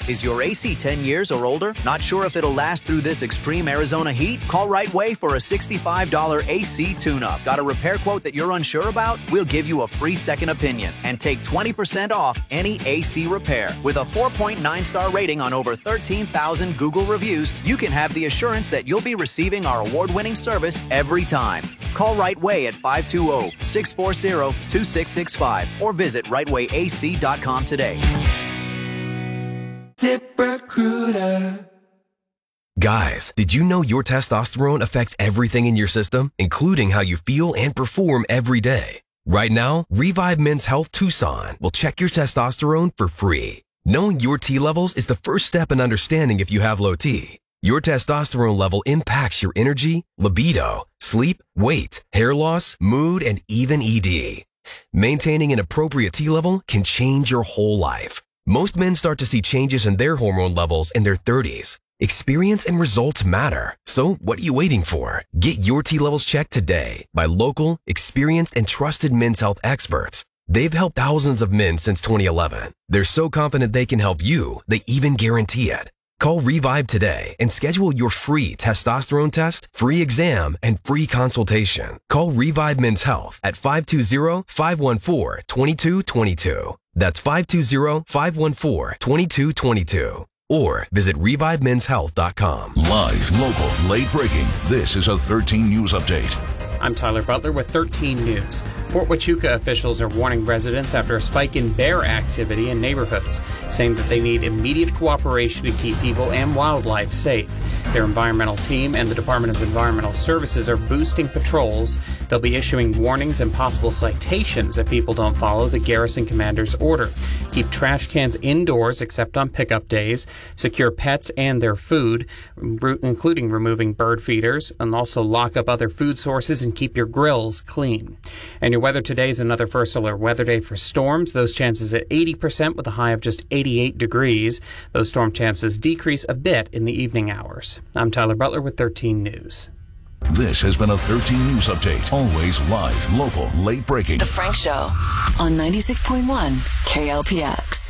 Is your AC 10 years or older? Not sure if it'll last through this extreme Arizona heat? Call Right Way for a $65 AC tune-up. Got a repair quote that you're unsure about? We'll give you a free second opinion and take 20% off any AC repair. With a 4.9-star rating on over 13,000 Google reviews, you can have the assurance that you'll be receiving our award-winning service every time. Call Right Way at 520-640-2665 or visit rightwayac.com today. ZipRecruiter. Guys, did you know your testosterone affects everything in your system, including how you feel and perform every day? Right now, Revive Men's Health Tucson will check your testosterone for free. Knowing your T levels is the first step in understanding if you have low T. Your testosterone level impacts your energy, libido, sleep, weight, hair loss, mood, and even ED. Maintaining an appropriate T level can change your whole life. Most men start to see changes in their hormone levels in their 30s. Experience and results matter. So what are you waiting for? Get your T levels checked today by local, experienced, and trusted men's health experts. They've helped thousands of men since 2011. They're so confident they can help you, they even guarantee it. Call Revive today and schedule your free testosterone test, free exam, and free consultation. Call Revive Men's Health at 520-514-2222. That's 520-514-2222. Or visit ReviveMen'sHealth.com. Live, local, late breaking. This is a 13 News Update. I'm Tyler Butler with 13 News. Fort Huachuca officials are warning residents after a spike in bear activity in neighborhoods, saying that they need immediate cooperation to keep people and wildlife safe. Their environmental team and the Department of Environmental Services are boosting patrols. They'll be issuing warnings and possible citations if people don't follow the garrison commander's order. Keep trash cans indoors except on pickup days. Secure pets and their food, including removing bird feeders, and also lock up other food sources and keep your grills clean. And your weather today is another first alert weather day for storms. Those chances at 80% with a high of just 88 degrees. Those storm chances decrease a bit in the evening hours. I'm Tyler Butler with 13 News. This has been a 13 News Update. Always live, local, late breaking. The Frank Show on 96.1 KLPX.